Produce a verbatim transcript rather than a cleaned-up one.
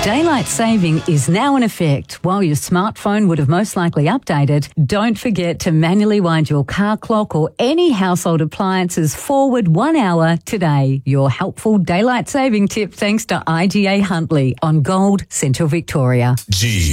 Daylight saving is now in effect. While your smartphone would have most likely updated, don't forget to manually wind your car clock or any household appliances forward one hour today. Your helpful daylight saving tip thanks to I G A Huntley on Gold, Central Victoria. G